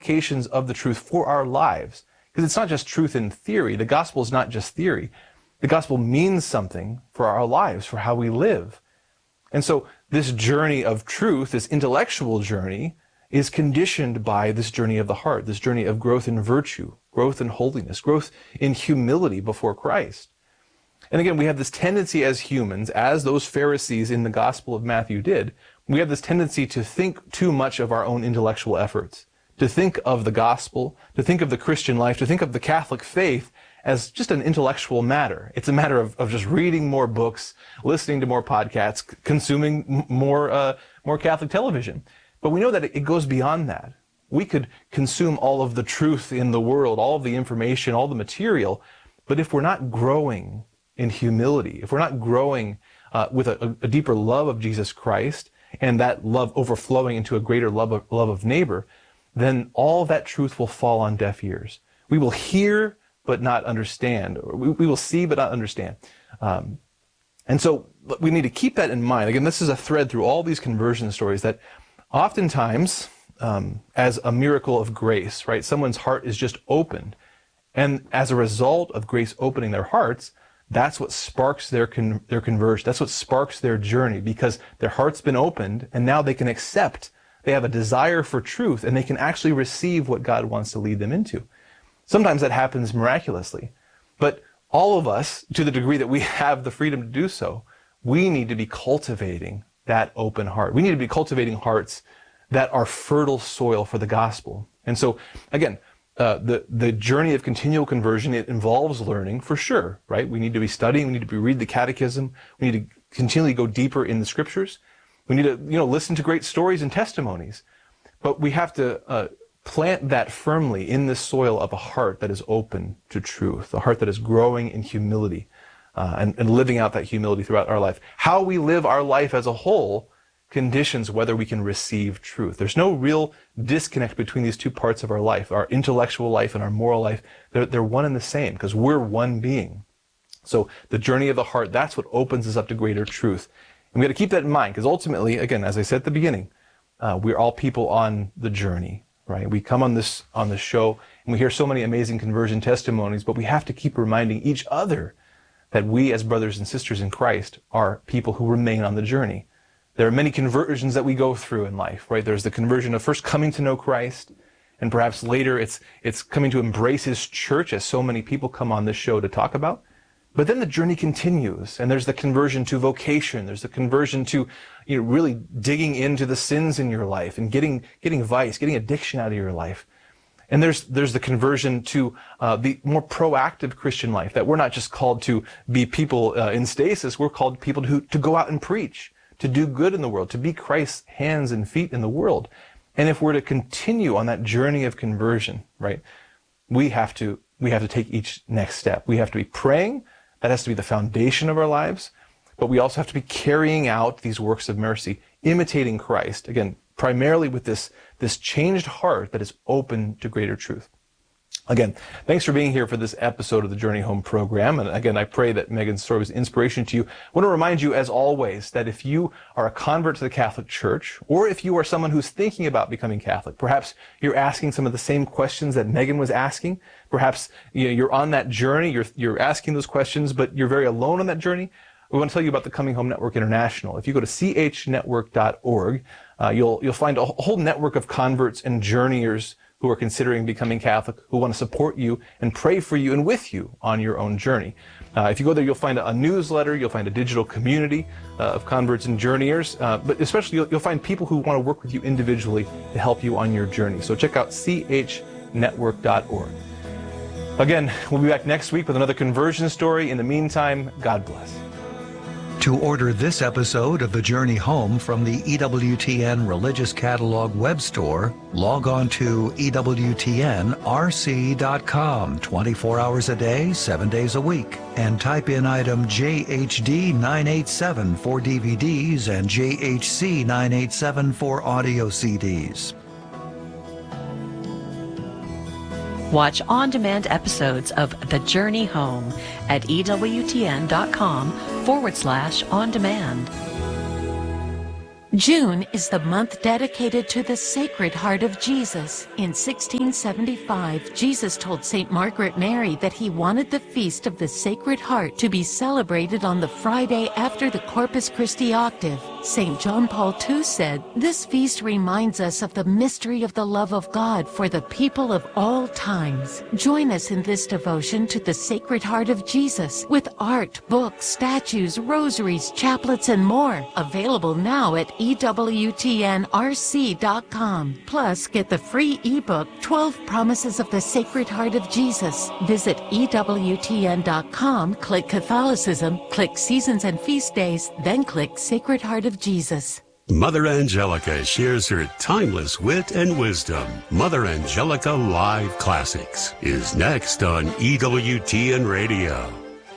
applications of the truth for our lives. Because it's not just truth in theory. The gospel is not just theory. The gospel means something for our lives, for how we live. And so this journey of truth, this intellectual journey, is conditioned by this journey of the heart, this journey of growth in virtue, growth in holiness, growth in humility before Christ. And again, we have this tendency as humans, as those Pharisees in the Gospel of Matthew did, we have this tendency to think too much of our own intellectual efforts, to think of the gospel, to think of the Christian life, to think of the Catholic faith as just an intellectual matter. It's a matter of just reading more books, listening to more podcasts, consuming more Catholic television. But we know that it goes beyond that. We could consume all of the truth in the world, all of the information, all the material, but if we're not growing in humility, if we're not growing with a deeper love of Jesus Christ, and that love overflowing into a greater love of neighbor, then all that truth will fall on deaf ears. We will hear but not understand. We will see but not understand. And so we need to keep that in mind. Again, this is a thread through all these conversion stories that oftentimes, as a miracle of grace, right? Someone's heart is just opened. And as a result of grace opening their hearts, that's what sparks their conversion. That's what sparks their journey, because their heart's been opened and now they can accept. They have a desire for truth and they can actually receive what God wants to lead them into. Sometimes that happens miraculously. But all of us, to the degree that we have the freedom to do so, we need to be cultivating that open heart. We need to be cultivating hearts that are fertile soil for the gospel. And so, again, the journey of continual conversion, it involves learning for sure, right? We need to be studying. We need to read the catechism. We need to continually go deeper in the scriptures. We need to, listen to great stories and testimonies. But we have to plant that firmly in the soil of a heart that is open to truth, a heart that is growing in humility, and living out that humility throughout our life. How we live our life as a whole conditions whether we can receive truth. There's no real disconnect between these two parts of our life, our intellectual life and our moral life. They're one and the same, because we're one being. So the journey of the heart, that's what opens us up to greater truth. And we got to keep that in mind, because ultimately, again, as I said at the beginning, we're all people on the journey, right? We come on this show and we hear so many amazing conversion testimonies, but we have to keep reminding each other that we as brothers and sisters in Christ are people who remain on the journey. There are many conversions that we go through in life, right? There's the conversion of first coming to know Christ, and perhaps later it's coming to embrace His church, as so many people come on this show to talk about. But then the journey continues, and there's the conversion to vocation. There's the conversion to, really digging into the sins in your life and getting vice, getting addiction out of your life. And there's the conversion to the more proactive Christian life, that we're not just called to be people in stasis. We're called people to go out and preach, to do good in the world, to be Christ's hands and feet in the world. And if we're to continue on that journey of conversion, right, we have to take each next step. We have to be praying. That has to be the foundation of our lives. But we also have to be carrying out these works of mercy, imitating Christ, again, primarily with this changed heart that is open to greater truth. Again, thanks for being here for this episode of the Journey Home program. And again, I pray that Megan's story was inspiration to you. I want to remind you, as always, that if you are a convert to the Catholic Church, or if you are someone who's thinking about becoming Catholic, perhaps you're asking some of the same questions that Megan was asking. Perhaps you're on that journey, you're asking those questions, but you're very alone on that journey. We want to tell you about the Coming Home Network International. If you go to chnetwork.org, you'll find a whole network of converts and journeyers who are considering becoming Catholic, who want to support you and pray for you and with you on your own journey. If you go there, you'll find a newsletter, you'll find a digital community of converts and journeyers, but especially you'll find people who want to work with you individually to help you on your journey. So check out chnetwork.org. Again, we'll be back next week with another conversion story. In the meantime, God bless. To order this episode of The Journey Home from the EWTN Religious Catalog web store, log on to EWTNRC.com 24 hours a day, 7 days a week, and type in item JHD 987 for DVDs and JHC 987 for audio CDs. Watch on-demand episodes of The Journey Home at EWTN.com/on-demand. June is the month dedicated to the Sacred Heart of Jesus. In 1675, Jesus told St. Margaret Mary that he wanted the Feast of the Sacred Heart to be celebrated on the Friday after the Corpus Christi octave. St. John Paul II said, "This feast reminds us of the mystery of the love of God for the people of all times." Join us in this devotion to the Sacred Heart of Jesus with art, books, statues, rosaries, chaplets, and more. Available now at EWTNRC.com. Plus, get the free ebook, 12 Promises of the Sacred Heart of Jesus. Visit EWTN.com, click Catholicism, click Seasons and Feast Days, then click Sacred Heart of Jesus. Mother Angelica shares her timeless wit and wisdom. Mother Angelica Live Classics is next on EWTN Radio.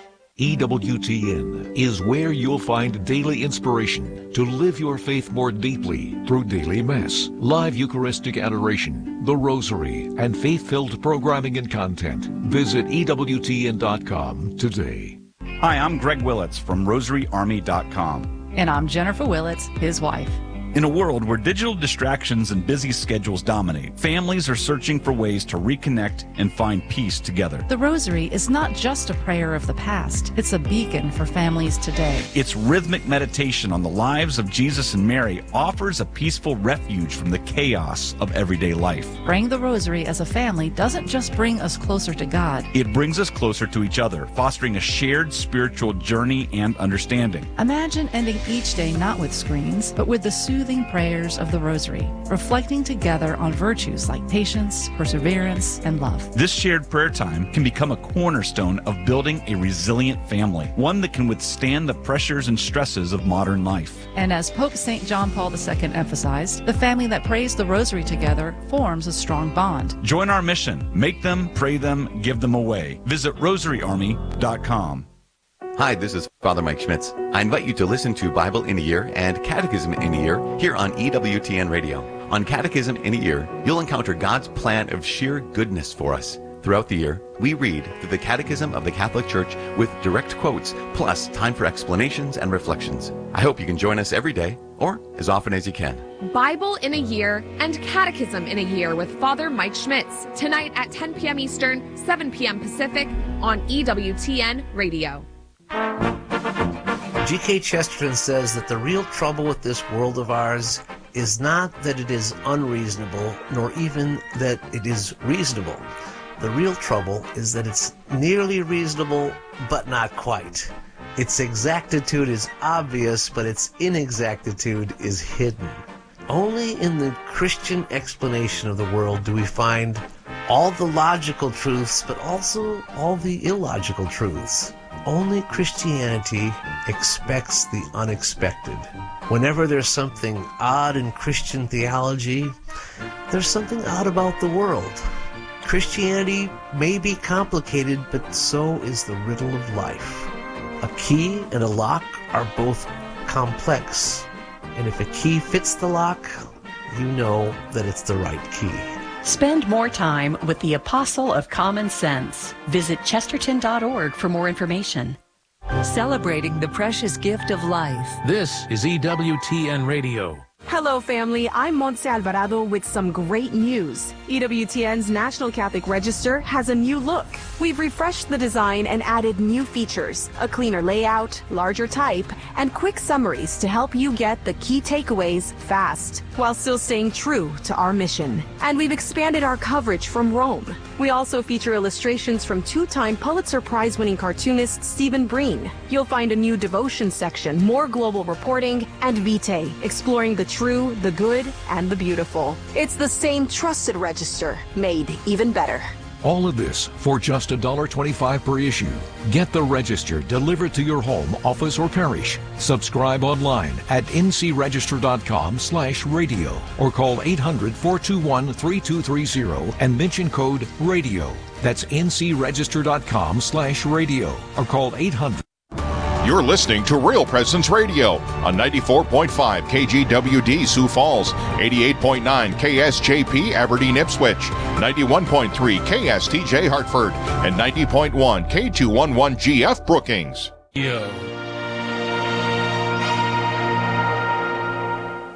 EWTN is where you'll find daily inspiration to live your faith more deeply through daily Mass, live Eucharistic adoration, the Rosary, and faith-filled programming and content. Visit EWTN.com today. Hi, I'm Greg Willits from RosaryArmy.com. And I'm Jennifer Willits, his wife. In a world where digital distractions and busy schedules dominate, families are searching for ways to reconnect and find peace together. The Rosary is not just a prayer of the past. It's a beacon for families today. Its rhythmic meditation on the lives of Jesus and Mary offers a peaceful refuge from the chaos of everyday life. Praying the Rosary as a family doesn't just bring us closer to God. It brings us closer to each other, fostering a shared spiritual journey and understanding. Imagine ending each day not with screens, but with the soothing prayers of the Rosary, reflecting together on virtues like patience, perseverance, and love. This shared prayer time can become a cornerstone of building a resilient family, one that can withstand the pressures and stresses of modern life. And as Pope St. John Paul II emphasized, the family that prays the Rosary together forms a strong bond. Join our mission. Make them, pray them, give them away. Visit RosaryArmy.com. Hi, this is Father Mike Schmitz. I invite you to listen to Bible in a Year and Catechism in a Year here on EWTN Radio. On Catechism in a Year, you'll encounter God's plan of sheer goodness for us. Throughout the year, we read through the Catechism of the Catholic Church with direct quotes, plus time for explanations and reflections. I hope you can join us every day, or as often as you can. Bible in a Year and Catechism in a Year with Father Mike Schmitz, tonight at 10 p.m. Eastern, 7 p.m. Pacific on EWTN Radio. G.K. Chesterton says that the real trouble with this world of ours is not that it is unreasonable, nor even that it is reasonable. The real trouble is that it's nearly reasonable, but not quite. Its exactitude is obvious, but its inexactitude is hidden. Only in the Christian explanation of the world do we find all the logical truths, but also all the illogical truths. Only Christianity expects the unexpected. Whenever there's something odd in Christian theology, there's something odd about the world. Christianity may be complicated, but so is the riddle of life. A key and a lock are both complex, and if a key fits the lock, you know that it's the right key. Spend more time with the Apostle of Common Sense. Visit chesterton.org for more information. Celebrating the precious gift of life. This is EWTN Radio. Hello, family. I'm Montse Alvarado with some great news. EWTN's National Catholic Register has a new look. We've refreshed the design and added new features, a cleaner layout, larger type, and quick summaries to help you get the key takeaways fast, while still staying true to our mission. And we've expanded our coverage from Rome. We also feature illustrations from two-time Pulitzer Prize-winning cartoonist Stephen Breen. You'll find a new devotion section, more global reporting, and Vitae, exploring the true, the good, and the beautiful. It's the same trusted register, made even better. All of this for just $1.25 per issue. Get the Register delivered to your home, office, or parish. Subscribe online at ncregister.com/radio or call 800-421-3230 and mention code RADIO. That's ncregister.com/radio or call 800. You're listening to Real Presence Radio on 94.5 KGWD Sioux Falls, 88.9 KSJP Aberdeen Ipswich, 91.3 KSTJ Hartford, and 90.1 K211GF Brookings.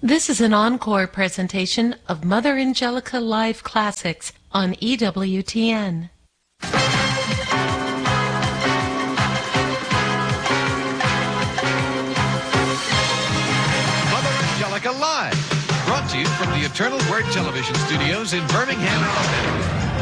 This is an encore presentation of Mother Angelica Live Classics on EWTN. Mother Angelica Live, brought to you from the Eternal Word Television Studios in Birmingham, Alabama.